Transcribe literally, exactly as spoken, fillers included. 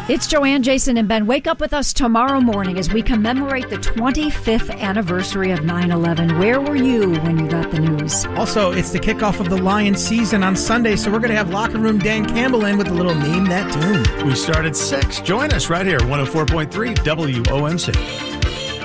It's Joanne, Jason, and Ben. Wake up with us tomorrow morning as we commemorate the twenty-fifth anniversary of nine eleven. Where were you when you got the news? Also, it's the kickoff of the Lions season on Sunday, so we're going to have Locker Room Dan Campbell in with a little Name That Tune. We start at six. Join us right here, one oh four point three W O M C.